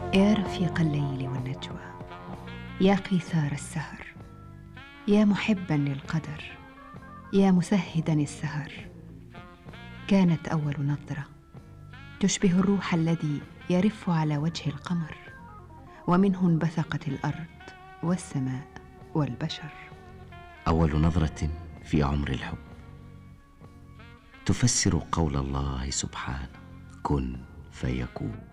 يا رفيق الليل والنجوى، يا قيثار السهر، يا محبا للقدر، يا مسهدا السهر. كانت أول نظرة تشبه الروح الذي يرف على وجه القمر، ومنه انبثقت الأرض والسماء والبشر. أول نظرة في عمر الحب تفسر قول الله سبحانه: كن فيكون.